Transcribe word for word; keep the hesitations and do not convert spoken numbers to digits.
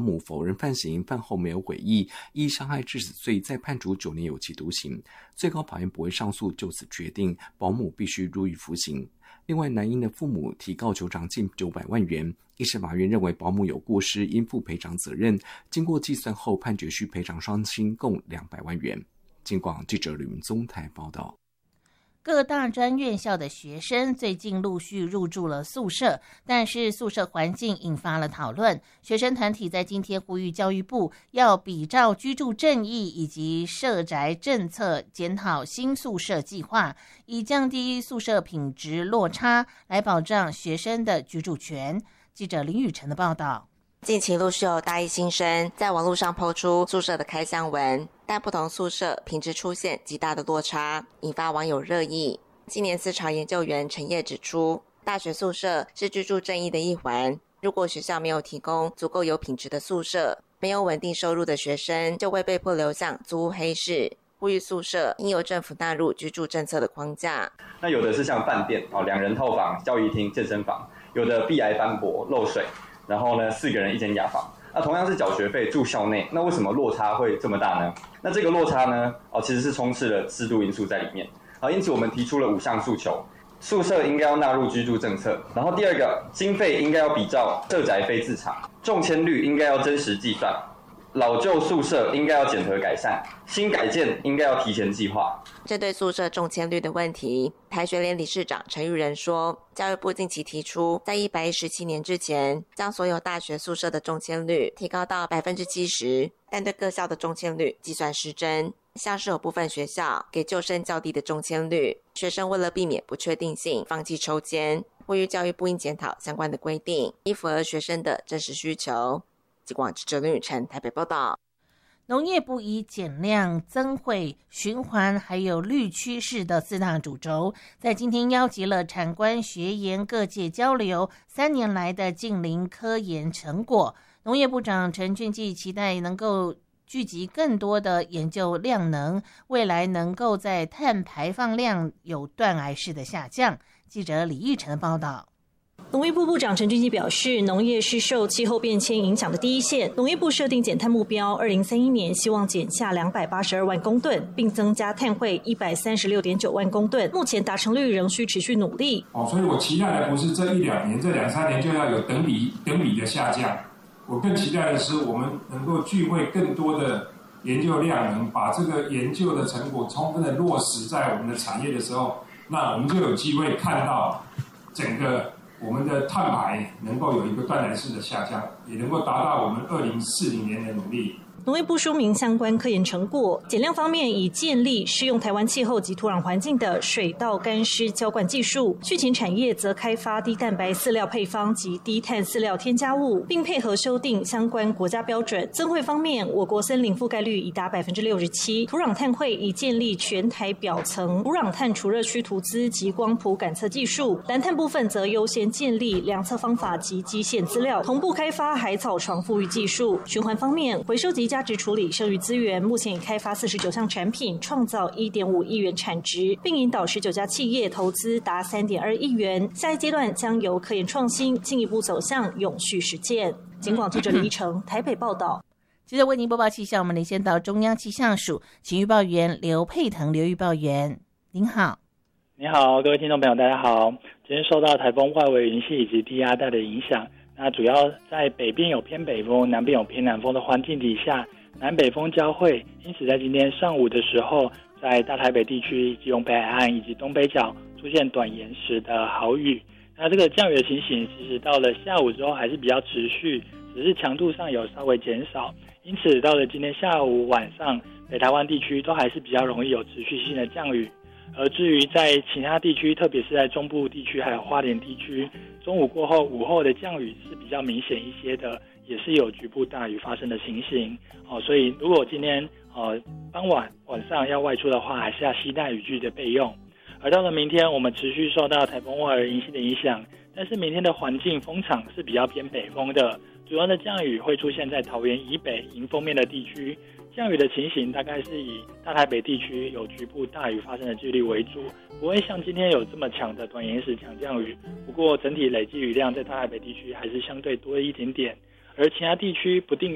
姆否认犯行，饭后没有悔意，依伤害致死罪再判处九年有期徒刑。最高法院不会上诉，就此决定保姆必须入狱服刑。另外，男婴的父母提告求偿近九百万元，一审法院认为保姆有过失，应负赔偿责任。经过计算后，判决需赔偿双亲共两百万元。警广记者吕文宗台报道。 各大专院校的学生最近陆续入住了宿舍，但是宿舍环境引发了讨论。学生团体在今天呼吁教育部要比照居住正义以及社宅政策，检讨新宿舍计划，以降低宿舍品质落差，来保障学生的居住权。记者林雨晨的报道。 近期陆续有大一新生在网络上抛出宿舍的开箱文，但不同宿舍品质出现极大的落差，引发网友热议。今年思潮研究员陈烨指出，大学宿舍是居住正义的一环，如果学校没有提供足够有品质的宿舍，没有稳定收入的学生就会被迫流向租屋黑市。呼吁宿舍应由政府纳入居住政策的框架。 那有的是像饭店哦，两人套房、教育厅、健身房，有的壁癌斑驳、漏水。然后呢，四个人一间雅房，那同样是缴学费住校内，那为什么落差会这么大呢？那这个落差呢，哦，其实是充斥了制度因素在里面。好，因此我们提出了五项诉求：宿舍应该要纳入居住政策，然后第二个，经费应该要比照社宅非自偿，中签率应该要真实计算，老旧宿舍应该要检核改善，新改建应该要提前计划。 针对宿舍中签率的问题，台学联理事长陈玉仁说，教育部近期提出，在一百一十七年之前，将所有大学宿舍的中签率提高到百分之七十，但对各校的中签率计算失真。像是有部分学校给旧生较低的中签率，学生为了避免不确定性，放弃抽签，呼吁教育部应检讨相关的规定，以符合学生的真实需求。记广记者林雨晨台北报道。 农业部以减量、增惠、循环还有绿趋势的四大主轴，在今天邀集了产官学研各界交流三年来的近邻科研成果。农业部长陈俊基期待能够聚集更多的研究量能，未来能够在碳排放量有断崖式的下降。记者李义成的报道。 农业部部长陈俊基表示，农业是受气候变迁影响的第一线。农业部设定减碳目标，二零三一年希望减下两百八十二万公吨，并增加碳汇一百三十六点九万公吨。目前达成率仍需持续努力。 哦，所以我期待的不是这一两年、这两三年就要有等比等比的下降，我更期待的是我们能够聚会更多的研究量能，把这个研究的成果充分的落实在我们的产业的时候，那我们就有机会看到整个我们的碳排能够有一个断崖式的下降，也能够达到我们二零四零年的努力。 农业部说明相关科研成果，减量方面以建立适用台湾气候及土壤环境的水稻干湿浇灌技术，畜禽产业则开发低蛋白饲料配方及低碳饲料添加物，并配合修订相关国家标准。增惠方面，我国森林覆盖率已达百分之六十七，土壤碳汇已建立全台表层土壤碳储热区图资及光谱感测技术，蓝碳部分则优先建立量测方法及基线资料，同步开发海草床复育技术。循环方面，回收及价值处理剩余资源，目前已开发四十九项产品，创造 一点五亿元产值，并引导十九家企业投资达 三点二亿元。下一阶段将由科研创新进一步走向永续实践。警广记者李一成台北报道。 接着为您播报气象，我们连线到中央气象署请预报员刘佩腾刘预报员，您好。 你好，各位听众朋友大家好。今天受到台风外围云系以及低压带的影响，那主要在北边有偏北风，南边有偏南风的环境底下，南北风交汇，因此在今天上午的时候，在大台北地区、基隆北海岸以及东北角出现短延时的豪雨。那这个降雨的情形，其实到了下午之后还是比较持续，只是强度上有稍微减少。因此到了今天下午晚上，北台湾地区都还是比较容易有持续性的降雨。而至于在其他地区，特别是在中部地区还有花莲地区，中午过后、午后的降雨是比较明显一些的，也是有局部大雨发生的情形。哦，所以如果今天呃傍晚晚上要外出的话，还是要携带雨具的备用。而到了明天，我们持续受到台风外围云系的影响，但是明天的环境风场是比较偏北风的，主要的降雨会出现在桃园以北迎风面的地区。降雨的情形大概是以大台北地区有局部大雨发生的几率为主，不会像今天有这么强的短延时强降雨。不过整体累积雨量在大台北地区还是相对多一点点，而其他地区不定